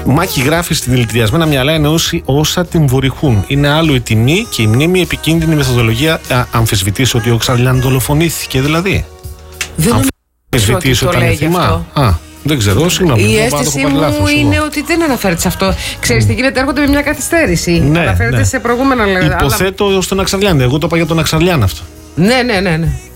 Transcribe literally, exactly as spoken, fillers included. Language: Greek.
Μάκη γράφει στη δηλητηριασμένα μυαλά εννοούσε όσα την βορυχούν. Είναι άλλο η τιμή και η μνήμη, επικίνδυνη μεθοδολογία. Α, αμφισβητήσει ότι ο Ξαρλιάν δολοφονήθηκε, δηλαδή. Δεν αμφισβητήσει ότι ήταν θύμα. Α, δεν ξέρω, συγγνώμη. Η αίσθηση μου λάθος, είναι εγώ. ότι δεν αναφέρεται σε αυτό. Ξέρεις τι γίνεται, έρχονται με μια καθυστέρηση. Ναι, αναφέρεται ναι. σε προηγούμενα. Υποθέτω αλλά... στον Αξαρλιάν. Εγώ το είπα για τον Αξαρλιάν αυτό. Ναι, ναι, ναι, ναι.